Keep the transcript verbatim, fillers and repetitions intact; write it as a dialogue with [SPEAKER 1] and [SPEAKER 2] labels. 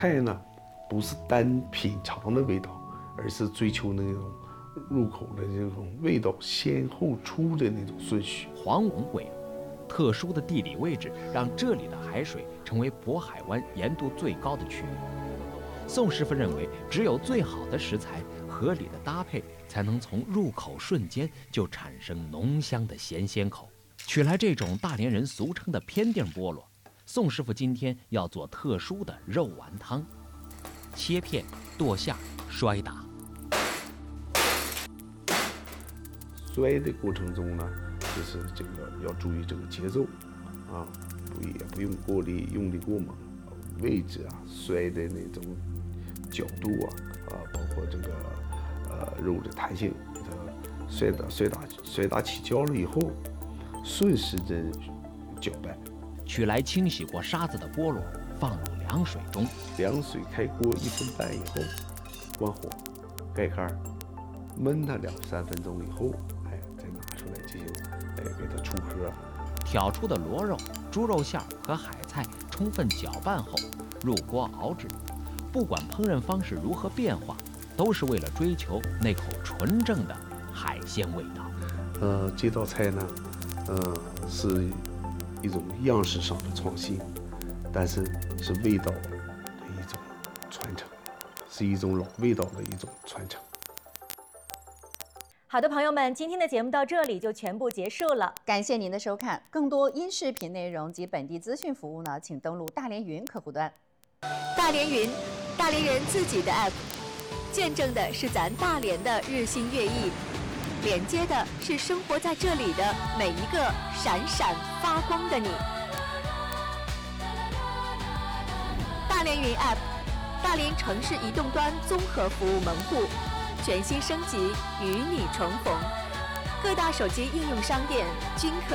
[SPEAKER 1] 菜呢，不是单品尝的味道，而是追求那种入口的这种味道先后出的那种顺序。
[SPEAKER 2] 黄龙尾，特殊的地理位置让这里的海水成为渤海湾盐度最高的区域。宋师傅认为，只有最好的食材、合理的搭配，才能从入口瞬间就产生浓香的咸鲜口。取来这种大连人俗称的偏丁菠萝，宋师傅今天要做特殊的肉丸汤，切片、剁馅、摔打。
[SPEAKER 1] 摔的过程中呢，就是这个要注意这个节奏啊，不也不用过力用力过猛，位置啊，摔的那种角度啊，啊，包括这个呃肉的弹性，它摔打摔打摔打起胶了以后，顺时针搅拌。
[SPEAKER 2] 取来清洗过沙子的菠萝，放入凉水中，
[SPEAKER 1] 凉水开锅一分半以后，关火，盖盖，焖它两三分钟以后，哎，再拿出来进行，哎，给它出壳。
[SPEAKER 2] 挑出的螺肉、猪肉馅和海菜充分搅拌后，入锅熬制。不管烹饪方式如何变化，都是为了追求那口纯正的海鲜味道。
[SPEAKER 1] 呃，这道菜呢，呃，是一种样式上的创新，但是是味道的一种传承，是一种老味道的一种传承。
[SPEAKER 3] 好的，朋友们，今天的节目到这里就全部结束了。
[SPEAKER 4] 感谢您的收看，更多音视频内容及本地资讯服务呢，请登录大连云客户端。
[SPEAKER 3] 大连云，大连人自己的 app， 见证的是咱大连的日新月异，连接的是生活在这里的每一个闪闪发光的你。大连云 app， 大连城市移动端综合服务门户，全新升级，与你重逢。各大手机应用商店均可